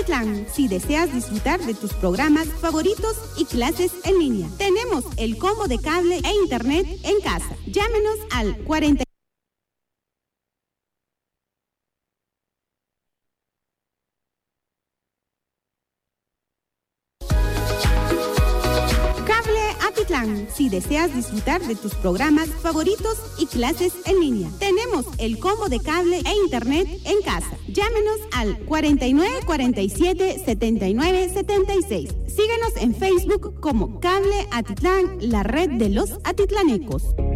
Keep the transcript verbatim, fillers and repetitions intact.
Atitlán. Si deseas disfrutar de tus programas favoritos y clases en línea, tenemos el combo de cable e internet en casa. Llámenos al cuarenta. Atitlán. Si deseas disfrutar de tus programas favoritos y clases en línea, tenemos el combo de cable e internet en casa. Llámenos al cuarenta y nueve cuarenta y siete setenta y nueve setenta y seis. Síguenos en Facebook como Cable Atitlán, la red de los atitlanecos.